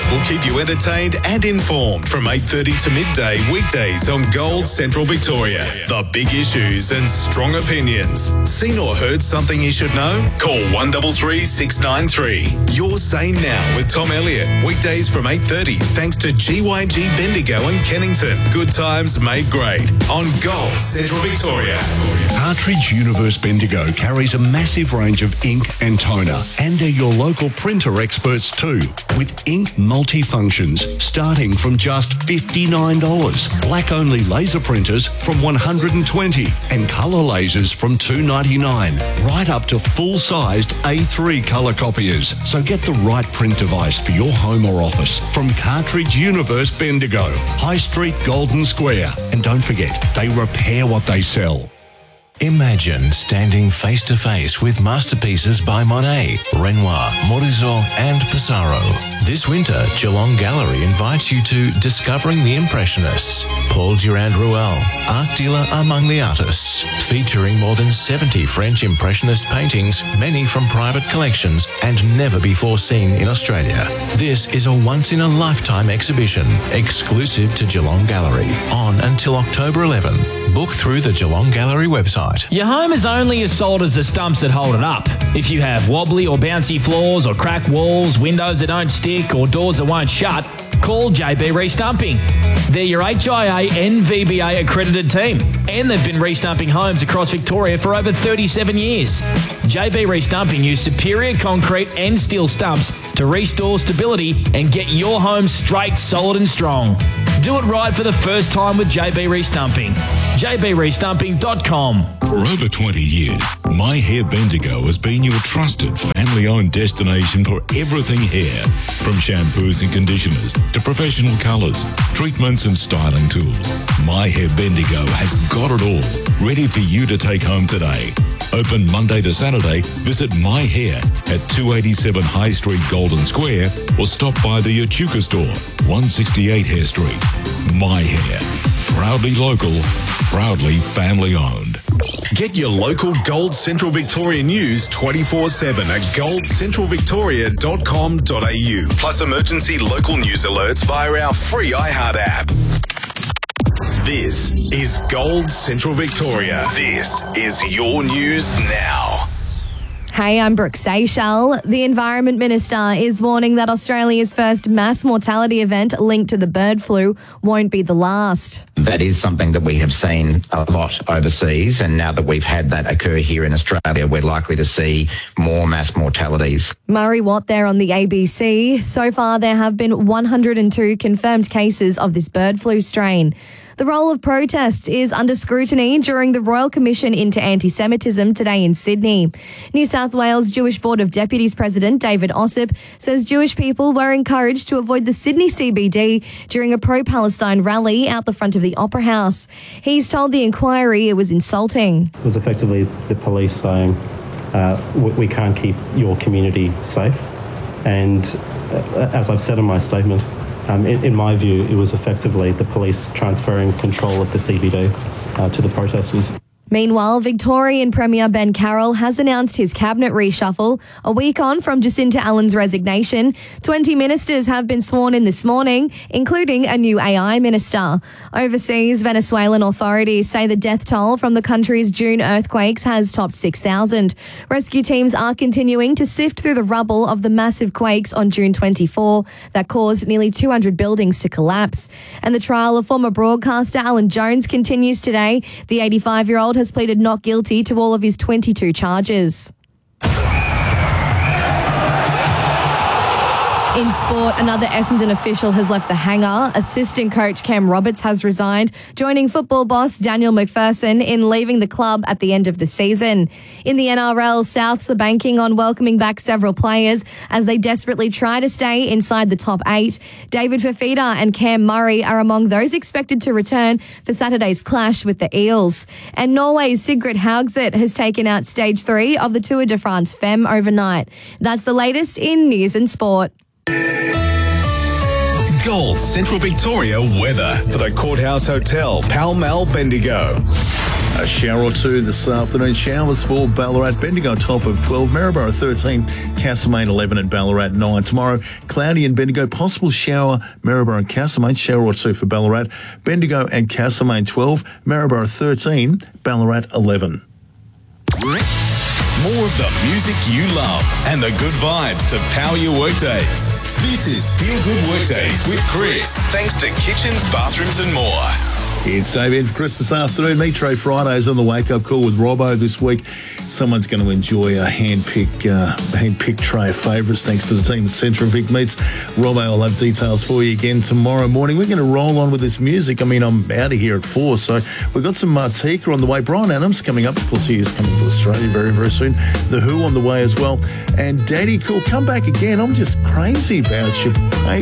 will keep you entertained and informed from 8:30 to midday weekdays on Gold Central Victoria. The big issues and strong opinions. Seen or heard something you should know? Call 133 693. You're Sane Now with Tom Elliott. Weekdays from 8:30 thanks to GYG Bendigo and Kennington. Good times made great on Gold Central Victoria. Cartridge Universe Bendigo carries a massive range of ink and toner, and they're your local printer experts too, with ink multi-functions starting from just $59, black-only laser printers from $120, and colour lasers from $299, right up to full-sized A3 colour copiers. So get the right print device for your home or office from Cartridge Universe Bendigo, High Street, Golden Square. And don't forget, they repair what they sell. Imagine standing face to face with masterpieces by Monet, Renoir, Morizot and Pissarro. This winter, Geelong Gallery invites you to Discovering the Impressionists, Paul Durand-Ruel, art dealer among the artists, featuring more than 70 French Impressionist paintings, many from private collections and never before seen in Australia. This is a once-in-a-lifetime exhibition, exclusive to Geelong Gallery, on until October 11. Book through the Geelong Gallery website. Your home is only as solid as the stumps that hold it up. If you have wobbly or bouncy floors or cracked walls, windows that don't stick or doors that won't shut, call JB Restumping. They're your HIA NVBA accredited team, and they've been restumping homes across Victoria for over 37 years. JB Restumping use superior concrete and steel stumps to restore stability and get your home straight, solid and strong. Do it right for the first time with JB Restumping. jbrestumping.com. For over 20 years, My Hair Bendigo has been your trusted family-owned destination for everything hair, from shampoos and conditioners to professional colours, treatments and styling tools. My Hair Bendigo has got it all, ready for you to take home today. Open Monday to Saturday. Visit My Hair at 287 High Street, Golden Square, or stop by the Echuca store, 168 Hare Street. My Hair. Proudly local, proudly family-owned. Get your local Gold Central Victoria news 24/7 at goldcentralvictoria.com.au. Plus emergency local news alerts via our free iHeart app. This is Gold Central Victoria. This is your news now. Hey, I'm Brooke Seychelles. The Environment Minister is warning that Australia's first mass mortality event linked to the bird flu won't be the last. That is something that we have seen a lot overseas, and now that we've had that occur here in Australia, we're likely to see more mass mortalities. Murray Watt there on the ABC. So far, there have been 102 confirmed cases of this bird flu strain. The role of protests is under scrutiny during the Royal Commission into Anti-Semitism today in Sydney. New South Wales Jewish Board of Deputies President David Ossip says Jewish people were encouraged to avoid the Sydney CBD during a pro-Palestine rally out the front of the Opera House. He's told the inquiry it was insulting. It was effectively the police saying, we can't keep your community safe. And as I've said in my statement, in my view, it was effectively the police transferring control of the CBD to the protesters. Meanwhile, Victorian Premier Ben Carroll has announced his cabinet reshuffle. A week on from Jacinta Allen's resignation, 20 ministers have been sworn in this morning, including a new AI minister. Overseas, Venezuelan authorities say the death toll from the country's June earthquakes has topped 6,000. Rescue teams are continuing to sift through the rubble of the massive quakes on June 24 that caused nearly 200 buildings to collapse. And the trial of former broadcaster Alan Jones continues today. The 85-year-old has pleaded not guilty to all of his 22 charges. In sport, another Essendon official has left the hangar. Assistant coach Cam Roberts has resigned, joining football boss Daniel McPherson in leaving the club at the end of the season. In the NRL, Souths are banking on welcoming back several players as they desperately try to stay inside the top 8. David Fafita and Cam Murray are among those expected to return for Saturday's clash with the Eels. And Norway's Sigrid Haugseth has taken out stage 3 of the Tour de France Femme overnight. That's the latest in news and sport. Gold Central Victoria weather for the Courthouse Hotel, Pall Mall, Bendigo. A shower or two this afternoon. Showers for Ballarat, Bendigo top of 12, Maryborough 13, Castlemaine 11 and Ballarat 9. Tomorrow, cloudy in Bendigo, possible shower, Maryborough and Castlemaine, shower or two for Ballarat, Bendigo and Castlemaine 12, Maryborough 13, Ballarat 11. More of the music you love and the good vibes to power your workdays. This is Feel Good Workdays with Chris. Thanks to Kitchens, Bathrooms and More. It's Dave in for Chris this afternoon. Meat Tray Fridays on the wake-up call with Robbo this week. Someone's going to enjoy a hand-picked tray of favourites thanks to the team at Central Vic Meats. Robbo, I'll have details for you again tomorrow morning. We're going to roll on with this music. I mean, I'm out of here at 4, so we've got some Martika on the way. Bryan Adams coming up. Of course, he is coming to Australia very, very soon. The Who on the way as well. And Daddy Cool, come back again. I'm just crazy about you.